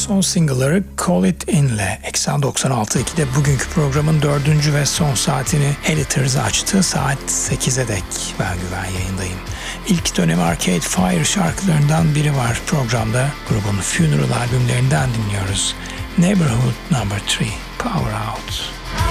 Son single'ları Call It In'le Eksen 96.2'de bugünkü programın 4. ve son saatini Editors açtı. Saat 8'e dek ben Güven yayındayım. İlk dönemi Arcade Fire şarkılarından biri var programda. Grubun Funeral albümlerinden dinliyoruz. Neighborhood No. 3, Power Out.